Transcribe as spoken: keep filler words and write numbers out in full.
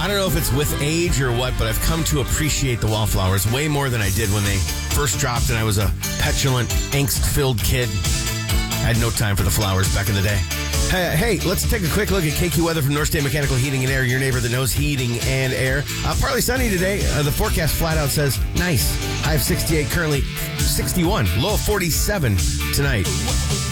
I don't know if it's with age or what, but I've come to appreciate the wallflowers way more than I did when they first dropped and I was a petulant, angst-filled kid. I had no time for the flowers back in the day. Hey, hey, let's take a quick look at K Q weather from North State Mechanical Heating and Air, your neighbor that knows heating and air. Uh, partly sunny today. Uh, the forecast flat out says nice. High of sixty-eight, currently sixty-one. Low of forty-seven tonight.